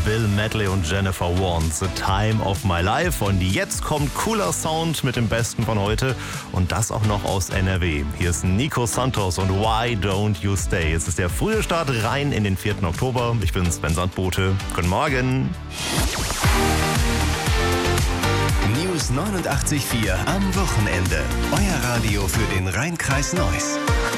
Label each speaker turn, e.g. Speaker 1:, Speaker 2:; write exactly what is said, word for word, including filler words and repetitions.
Speaker 1: Bill Medley und Jennifer Warnes, The Time of My Life. Und jetzt kommt cooler Sound mit dem Besten von heute und das auch noch aus N R W. Hier ist Nico Santos und Why Don't You Stay. Es ist der frühe Start rein in den vierten Oktober. Ich bin Sven Sandbote. Guten Morgen.
Speaker 2: News neunundachtzig Komma vier am Wochenende. Euer Radio für den Rhein-Kreis Neuss.